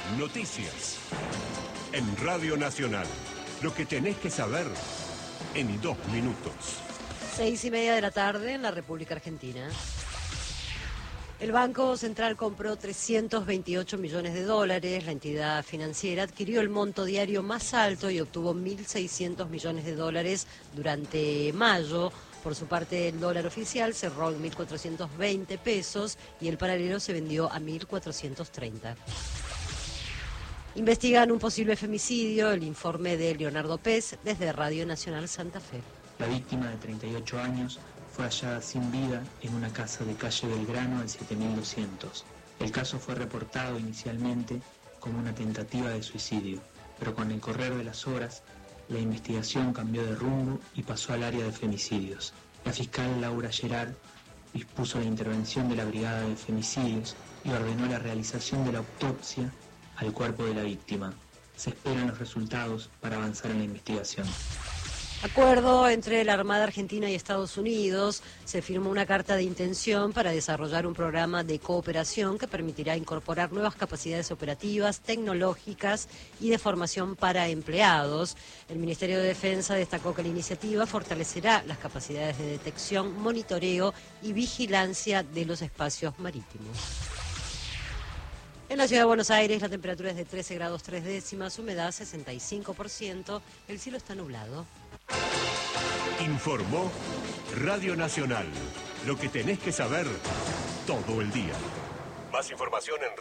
Noticias. En Radio Nacional. Lo que tenés que saber en 2 minutos. 6:30 de la tarde en la República Argentina. El Banco Central compró 328 millones de dólares. La entidad financiera adquirió el monto diario más alto y obtuvo 1.600 millones de dólares durante mayo. Por su parte, el dólar oficial cerró en 1.420 pesos y el paralelo se vendió a 1.430. Investigan un posible femicidio, el informe de Leonardo Pez desde Radio Nacional Santa Fe. La víctima de 38 años fue hallada sin vida en una casa de calle Belgrano al 7200. El caso fue reportado inicialmente como una tentativa de suicidio, pero con el correr de las horas, la investigación cambió de rumbo y pasó al área de femicidios. La fiscal Laura Gerard dispuso la intervención de la Brigada de Femicidios y ordenó la realización de la autopsia al cuerpo de la víctima. Se esperan los resultados para avanzar en la investigación. Acuerdo entre la Armada Argentina y Estados Unidos. Se firmó una carta de intención para desarrollar un programa de cooperación que permitirá incorporar nuevas capacidades operativas, tecnológicas y de formación para empleados. El Ministerio de Defensa destacó que la iniciativa fortalecerá las capacidades de detección, monitoreo y vigilancia de los espacios marítimos. En la ciudad de Buenos Aires la temperatura es de 13 grados 3 décimas, humedad 65%, el cielo está nublado. Informó Radio Nacional. Lo que tenés que saber todo el día. Más información en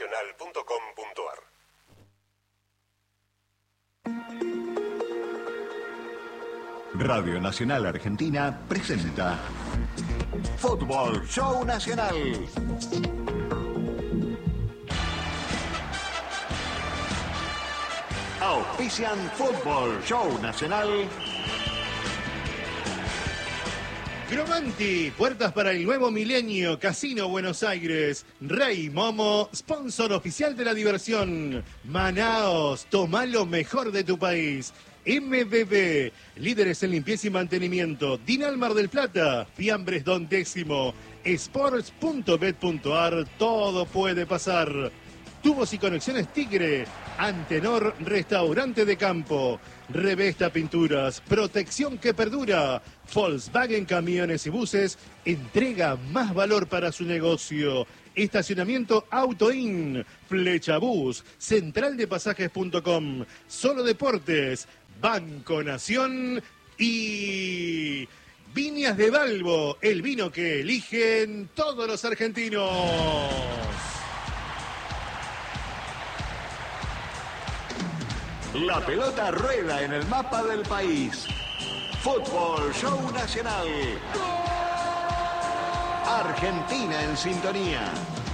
radionacional.com.ar. Radio Nacional Argentina presenta Fútbol Show Nacional. Auspician Fútbol Show Nacional. Gromanti, puertas para el nuevo milenio, Casino Buenos Aires, Rey Momo, sponsor oficial de la diversión, Manaos, toma lo mejor de tu país, MBB, líderes en limpieza y mantenimiento, Dinal Mar del Plata, Fiambres Don Décimo, sports.bet.ar, todo puede pasar. Tubos y conexiones Tigre, Antenor Restaurante de Campo, Revesta Pinturas, protección que perdura, Volkswagen Camiones y Buses, entrega más valor para su negocio, estacionamiento Autoin, Flecha Bus, centraldepasajes.com, Solo Deportes, Banco Nación y Viñas de Balbo, el vino que eligen todos los argentinos. La pelota rueda en el mapa del país. Fútbol Show Nacional. Argentina en sintonía.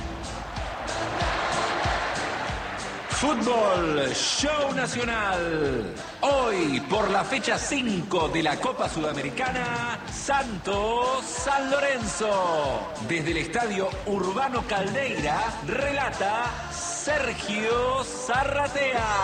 Fútbol Show Nacional. Hoy, por la fecha 5 de la Copa Sudamericana, Santos San Lorenzo. Desde el Estadio Urbano Caldeira, relata Sergio Zarratea.